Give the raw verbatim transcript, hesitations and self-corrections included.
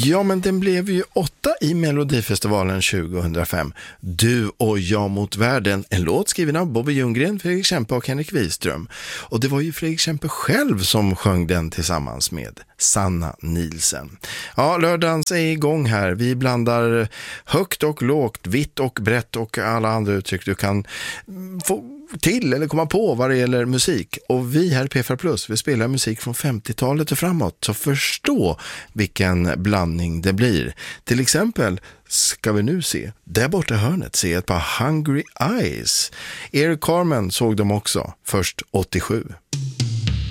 Ja, men den blev ju åtta i Melodifestivalen tjugohundrafem. Du och jag mot världen. En låt skriven av Bobby Ljunggren, Fredrik Kempe och Henrik Wiström. Och det var ju Fredrik Kempe själv som sjöng den tillsammans med Sanna Nielsen. Ja, lördagens är igång här. Vi blandar högt och lågt, vitt och brett och alla andra uttryck du kan få till eller komma på vad det gäller musik. Och vi här i P fyra Plus, vi spelar musik från femtiotalet och framåt, så förstå vilken blandning det blir. Till exempel ska vi nu se, där borta i hörnet, se ett par Hungry Eyes. Eric Carmen såg dem också, först åttiosju.